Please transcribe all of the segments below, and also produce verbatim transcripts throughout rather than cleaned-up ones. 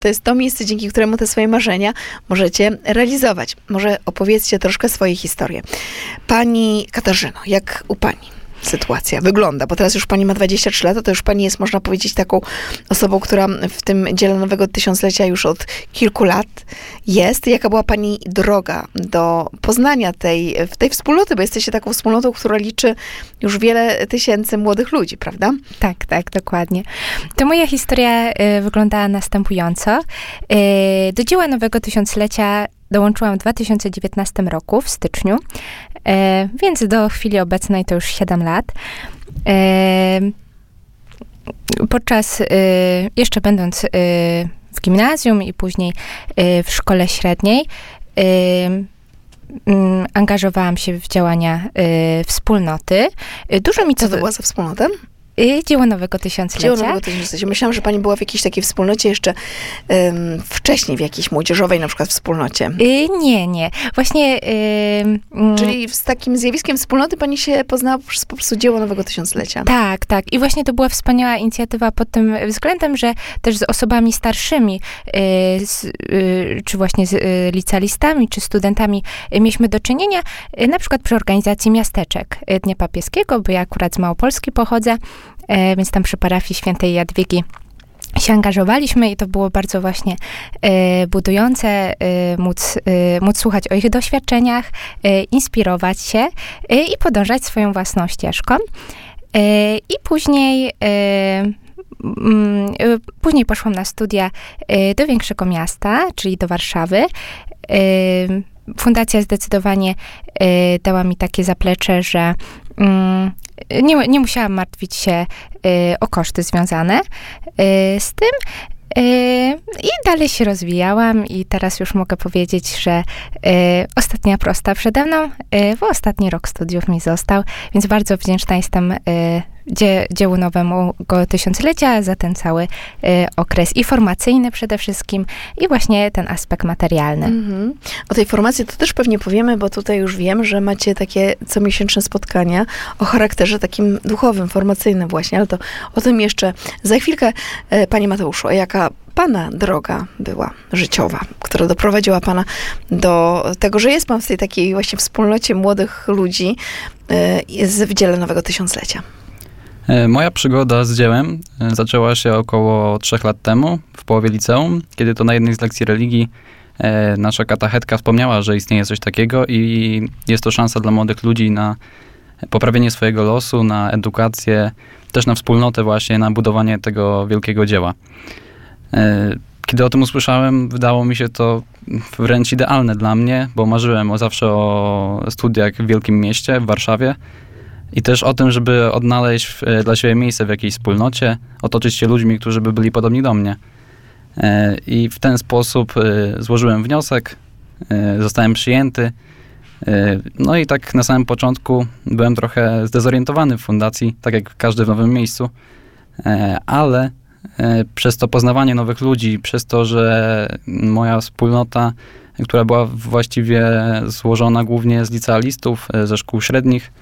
To jest to miejsce, dzięki któremu te swoje marzenia możecie realizować. Może opowiedzcie troszkę swoje historie. Pani Katarzyno, jak u pani sytuacja wygląda? Bo teraz już pani ma dwadzieścia trzy lata, to już pani jest, można powiedzieć, taką osobą, która w tym dziele nowego tysiąclecia już od kilku lat jest. Jaka była pani droga do poznania tej, tej wspólnoty? Bo jesteście taką wspólnotą, która liczy już wiele tysięcy młodych ludzi, prawda? Tak, tak, dokładnie. To moja historia y, wyglądała następująco. Y, do dzieła nowego tysiąclecia dołączyłam w dwa tysiące dziewiętnastym roku, w styczniu, e, więc do chwili obecnej to już siedem lat. E, podczas, e, jeszcze będąc e, w gimnazjum i później e, w szkole średniej, e, m, angażowałam się w działania e, wspólnoty. E, dużo mi Co to była za wspólnota? Dzieło nowego tysiąclecia. Dzieło nowego tysiąclecia. Myślałam, że pani była w jakiejś takiej wspólnocie jeszcze um, wcześniej, w jakiejś młodzieżowej na przykład wspólnocie. Y, nie, nie. Właśnie... Y, Czyli z takim zjawiskiem wspólnoty pani się poznała przez po prostu dzieło nowego tysiąclecia. Tak, tak. I właśnie to była wspaniała inicjatywa pod tym względem, że też z osobami starszymi, y, z, y, czy właśnie z y, licealistami, czy studentami y, mieliśmy do czynienia, y, na przykład przy organizacji miasteczek y, Dnia Papieskiego, bo ja akurat z Małopolski pochodzę, E, więc tam przy parafii świętej Jadwigi się angażowaliśmy i to było bardzo właśnie e, budujące e, móc, e, móc słuchać o ich doświadczeniach, e, inspirować się e, i podążać swoją własną ścieżką. E, I później e, m, e, później poszłam na studia e, do większego miasta, czyli do Warszawy. E, Fundacja zdecydowanie e, dała mi takie zaplecze, że mm, Nie, nie musiałam martwić się y, o koszty związane y, z tym. Y, I dalej się rozwijałam i teraz już mogę powiedzieć, że y, ostatnia prosta przede mną, y, bo ostatni rok studiów mi został, więc bardzo wdzięczna jestem y, dzie, dziełu nowego tysiąclecia za ten cały y, okres i formacyjny przede wszystkim i właśnie ten aspekt materialny. Mm-hmm. O tej formacji to też pewnie powiemy, bo tutaj już wiem, że macie takie comiesięczne spotkania o charakterze takim duchowym, formacyjnym właśnie, ale to o tym jeszcze za chwilkę. Panie Mateuszu, a jaka pana droga była życiowa, która doprowadziła pana do tego, że jest pan w tej takiej właśnie wspólnocie młodych ludzi yy, w dziele nowego tysiąclecia? Moja przygoda z dziełem zaczęła się około trzech lat temu, w połowie liceum, kiedy to na jednej z lekcji religii e, nasza katechetka wspomniała, że istnieje coś takiego i jest to szansa dla młodych ludzi na poprawienie swojego losu, na edukację, też na wspólnotę właśnie, na budowanie tego wielkiego dzieła. E, kiedy o tym usłyszałem, wydało mi się to wręcz idealne dla mnie, bo marzyłem o, zawsze o studiach w wielkim mieście, w Warszawie. I też o tym, żeby odnaleźć dla siebie miejsce w jakiejś wspólnocie, otoczyć się ludźmi, którzy by byli podobni do mnie. I w ten sposób złożyłem wniosek, zostałem przyjęty. No i tak na samym początku byłem trochę zdezorientowany w fundacji, tak jak każdy w nowym miejscu, ale przez to poznawanie nowych ludzi, przez to, że moja wspólnota, która była właściwie złożona głównie z licealistów, ze szkół średnich,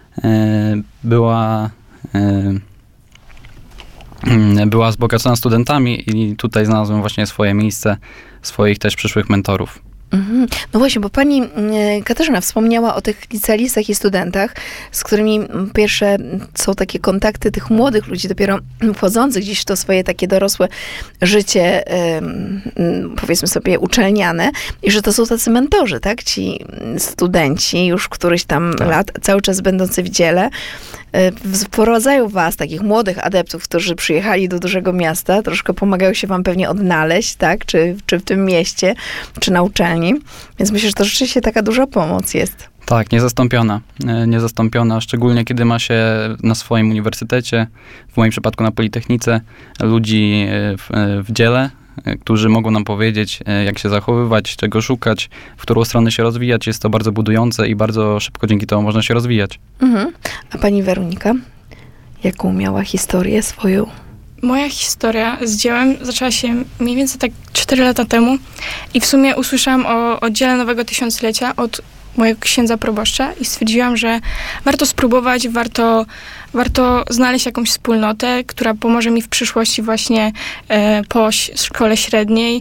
była, była wzbogacona studentami i tutaj znalazłem właśnie swoje miejsce, swoich też przyszłych mentorów. Mhm. No właśnie, bo pani Katarzyna wspomniała o tych licealistach i studentach, z którymi pierwsze są takie kontakty tych młodych ludzi, dopiero wchodzących gdzieś w to swoje takie dorosłe życie, powiedzmy sobie, uczelniane, i że to są tacy mentorzy, tak? Ci studenci już któryś tam tak. lat, cały czas będący w dziele, wprowadzają was, takich młodych adeptów, którzy przyjechali do dużego miasta, troszkę pomagają się wam pewnie odnaleźć, tak? Czy, czy w tym mieście, czy na uczelni. Więc myślę, że to rzeczywiście taka duża pomoc jest. Tak, niezastąpiona. Niezastąpiona, szczególnie kiedy ma się na swoim uniwersytecie, w moim przypadku na Politechnice, ludzi w, w dziele, którzy mogą nam powiedzieć, jak się zachowywać, czego szukać, w którą stronę się rozwijać. Jest to bardzo budujące i bardzo szybko dzięki temu można się rozwijać. Mhm. A pani Weronika, jaką miała historię swoją? Moja historia z dziełem zaczęła się mniej więcej tak cztery lata temu i w sumie usłyszałam o, o dziele nowego tysiąclecia od mojego księdza proboszcza i stwierdziłam, że warto spróbować, warto, warto znaleźć jakąś wspólnotę, która pomoże mi w przyszłości właśnie e, po szkole średniej